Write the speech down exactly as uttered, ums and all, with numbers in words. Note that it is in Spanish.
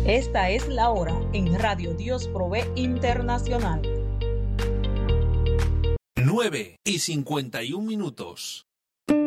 Esta es la hora en Radio Dios Provee Internacional. nueve y cincuenta y un minutos.